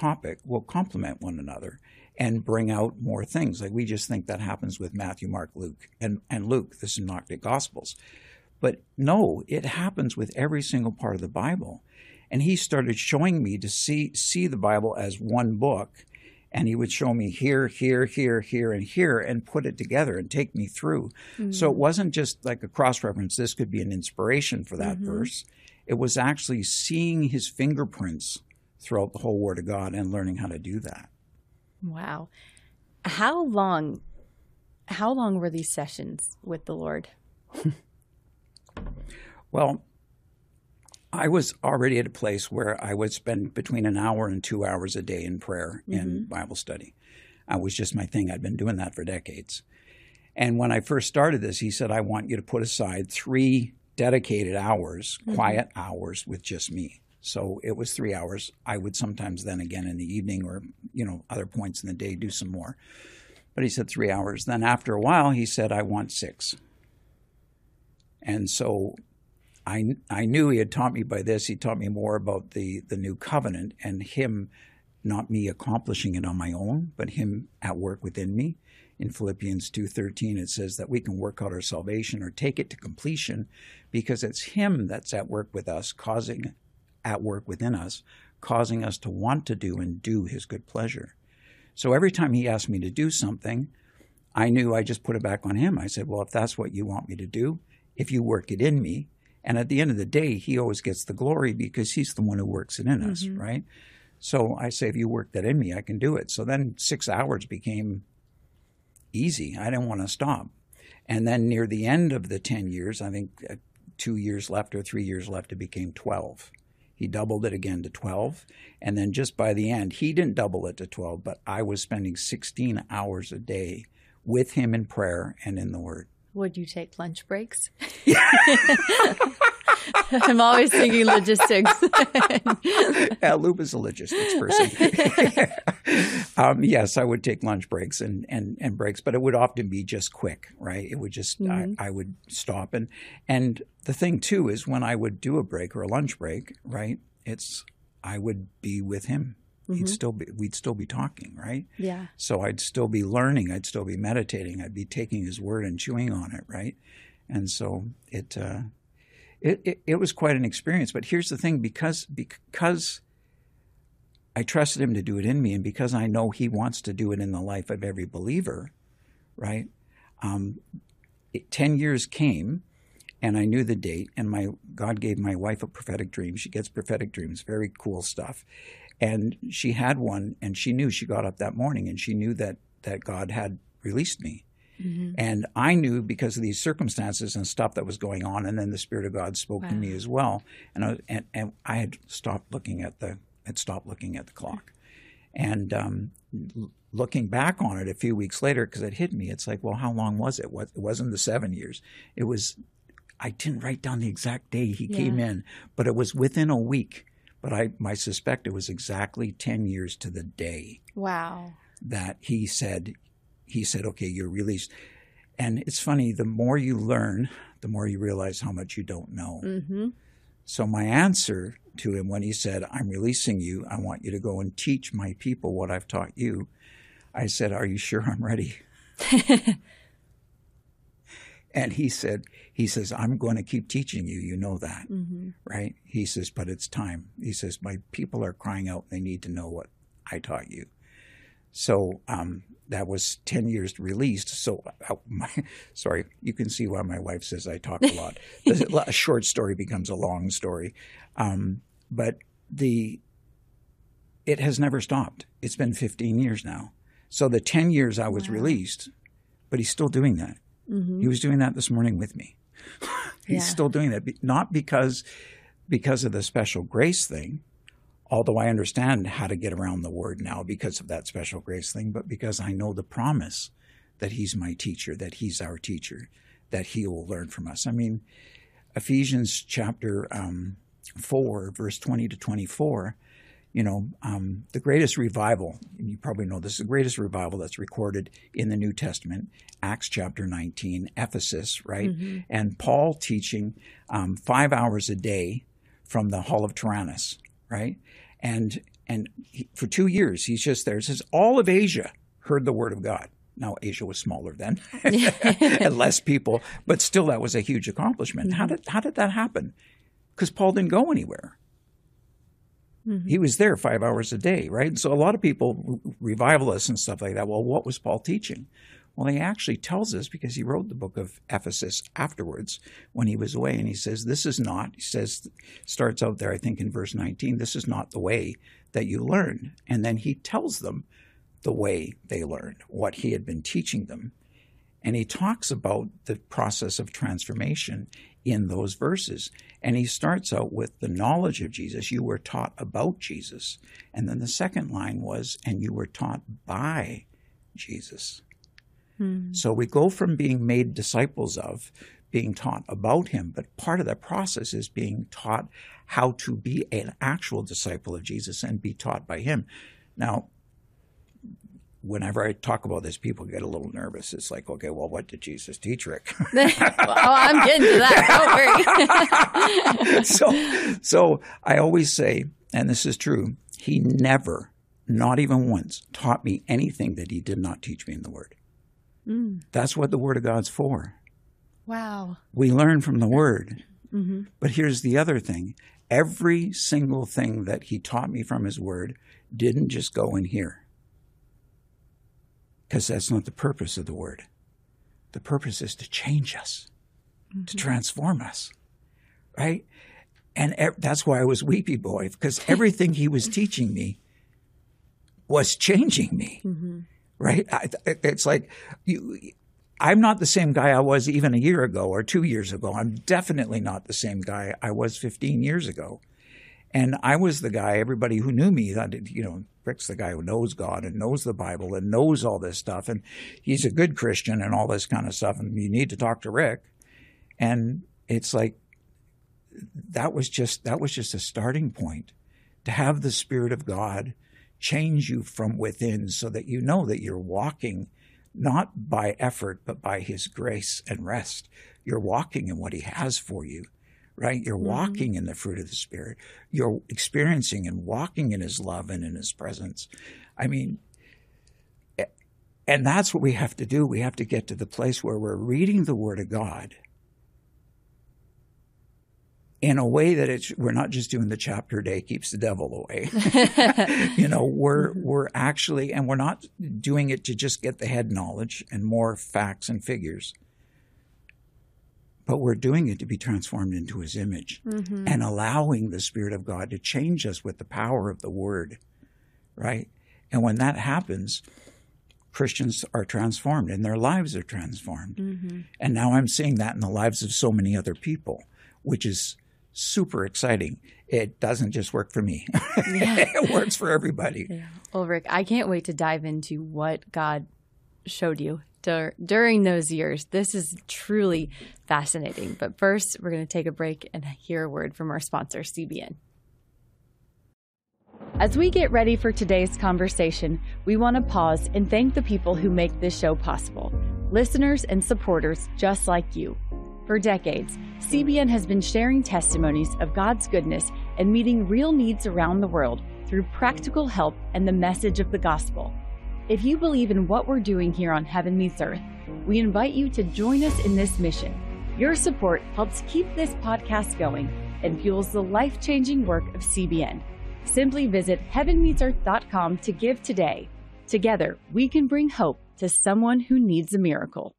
topic will complement one another and bring out more things. Like we just think that happens with Matthew, Mark, Luke, and Luke, the Synoptic Gospels. But no, it happens with every single part of the Bible. And he started showing me to see the Bible as one book. And he would show me here, here, here, here, and here, and put it together and take me through. Mm-hmm. So it wasn't just like a cross-reference. This could be an inspiration for that verse. It was actually seeing his fingerprints throughout the whole Word of God and learning how to do that. Wow. How long were these sessions with the Lord? Well, I was already at a place where I would spend between an hour and 2 hours a day in prayer and Bible study. It was just my thing. I'd been doing that for decades. And when I first started this, he said, I want you to put aside 3 dedicated hours, quiet hours with just me. So it was 3 hours. I would sometimes then again in the evening or, other points in the day do some more. But he said 3 hours. Then after a while, he said, I want 6. And so I knew he had taught me by this. He taught me more about the new covenant and him, not me accomplishing it on my own, but him at work within me. In Philippians 2:13, it says that we can work out our salvation or take it to completion because it's him that's at work with us, causing us to want to do and do his good pleasure. So every time he asked me to do something, I knew I just put it back on him. I said, well, if that's what you want me to do, if you work it in me, and at the end of the day, he always gets the glory because he's the one who works it in us, right? So I say, if you work that in me, I can do it. So then 6 hours became easy. I didn't want to stop. And then near the end of the 10 years, I think 2 years left or 3 years left, it became 12. He doubled it again to 12. And then just by the end, he didn't double it to 12, but I was spending 16 hours a day with him in prayer and in the Word. Would you take lunch breaks? I'm always thinking logistics. Lou is a logistics person. Yes, I would take lunch breaks and breaks, but it would often be just quick, right? It would just, I would stop. And the thing, too, is when I would do a break or a lunch break, right, I would be with him. We'd still be talking, right? Yeah. So I'd still be learning. I'd still be meditating. I'd be taking his word and chewing on it, right? And so it was quite an experience. But here's the thing: because I trusted him to do it in me, and because I know he wants to do it in the life of every believer, right? 10 years came, and I knew the date. And God gave my wife a prophetic dream. She gets prophetic dreams, very cool stuff. And she had one, and she knew. She got up that morning, and she knew that God had released me. And I knew because of these circumstances and stuff that was going on, and then the Spirit of God spoke to me as well. And I had stopped looking at the clock. And looking back on it a few weeks later, because it hit me, it's like, well, how long was it? It wasn't the 7 years. It was. I didn't write down the exact day he came in, but it was within a week. But I suspect it was exactly 10 years to the day. Wow. That he said, okay, you're released. And it's funny, the more you learn, the more you realize how much you don't know. So my answer to him when he said, I'm releasing you, I want you to go and teach my people what I've taught you, I said, are you sure I'm ready? And he says, I'm going to keep teaching you. You know that, right? He says, but it's time. He says, my people are crying out. They need to know what I taught you. So that was 10 years released. So sorry, you can see why my wife says I talk a lot. A short story becomes a long story. But it has never stopped. It's been 15 years now. So the 10 years I was released, but he's still doing that. He was doing that this morning with me. He's still doing that, not because of the special grace thing, although I understand how to get around the word now because of that special grace thing, but because I know the promise that he's my teacher, that he's our teacher, that he will learn from us. I mean, Ephesians chapter 4, verse 20 to 24, the greatest revival, and you probably know this, the greatest revival that's recorded in the New Testament, Acts chapter 19, Ephesus, right? And Paul teaching 5 hours a day from the Hall of Tyrannus, right? And And for 2 years, he's just there. It says all of Asia heard the word of God. Now, Asia was smaller then and less people, but still that was a huge accomplishment. How did that happen? Because Paul didn't go anywhere. Mm-hmm. He was there 5 hours a day, right? So a lot of people, revivalists and stuff like that, well, what was Paul teaching? Well, he actually tells us because he wrote the book of Ephesus afterwards when he was away. And he says, starts out there, I think in verse 19, this is not the way that you learned. And then he tells them the way they learned, what he had been teaching them. And he talks about the process of transformation in those verses. And he starts out with the knowledge of Jesus. You were taught about Jesus. And then the second line was, and you were taught by Jesus. So we go from being made disciples of, being taught about him, but part of that process is being taught how to be an actual disciple of Jesus and be taught by him. Now, whenever I talk about this, people get a little nervous. It's like, okay, well, what did Jesus teach, Rick? I'm getting to that. Don't worry. So I always say, and this is true, he never, not even once, taught me anything that he did not teach me in the Word. That's what the Word of God's for. Wow. We learn from the Word. Mm-hmm. But here's the other thing. Every single thing that he taught me from his Word didn't just go in here. Because that's not the purpose of the Word. The purpose is to change us, to transform us, right? And that's why I was weepy boy, because everything he was teaching me was changing me. Mm-hmm. Right? It's like I'm not the same guy I was even a year ago or 2 years ago. I'm definitely not the same guy I was 15 years ago. And I was the guy, everybody who knew me, thought, Rick's the guy who knows God and knows the Bible and knows all this stuff. And he's a good Christian and all this kind of stuff. And you need to talk to Rick. And it's like that was just a starting point to have the Spirit of God change you from within so that you know that you're walking not by effort, but by his grace and rest. You're walking in what he has for you, right? You're walking in the fruit of the Spirit. You're experiencing and walking in his love and in his presence. I mean, and that's what we have to do. We have to get to the place where we're reading the Word of God in a way that we're not just doing the chapter a day keeps the devil away. We're actually, and we're not doing it to just get the head knowledge and more facts and figures, but we're doing it to be transformed into his image and allowing the Spirit of God to change us with the power of the Word, right? And when that happens, Christians are transformed and their lives are transformed. And now I'm seeing that in the lives of so many other people, which is super exciting. It doesn't just work for me. It works for everybody. Yeah. Well, Rick, I can't wait to dive into what God showed you during those years. This is truly fascinating. But first, we're going to take a break and hear a word from our sponsor, CBN. As we get ready for today's conversation, we want to pause and thank the people who make this show possible, listeners and supporters just like you. For decades, CBN has been sharing testimonies of God's goodness and meeting real needs around the world through practical help and the message of the gospel. If you believe in what we're doing here on Heaven Meets Earth, we invite you to join us in this mission. Your support helps keep this podcast going and fuels the life-changing work of CBN. Simply visit heavenmeetsearth.com to give today. Together, we can bring hope to someone who needs a miracle.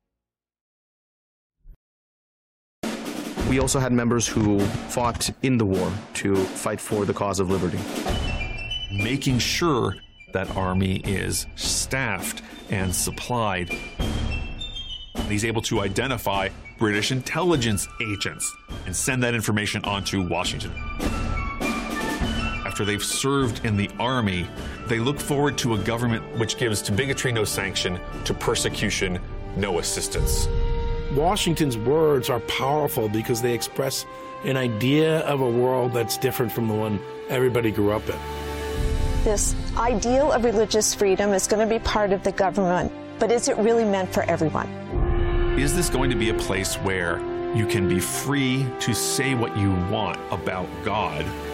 We also had members who fought in the war to fight for the cause of liberty. Making sure that army is staffed and supplied. He's able to identify British intelligence agents and send that information on to Washington. After they've served in the army, they look forward to a government which gives to bigotry no sanction, to persecution no assistance. Washington's words are powerful because they express an idea of a world that's different from the one everybody grew up in. This ideal of religious freedom is going to be part of the government, but is it really meant for everyone? Is this going to be a place where you can be free to say what you want about God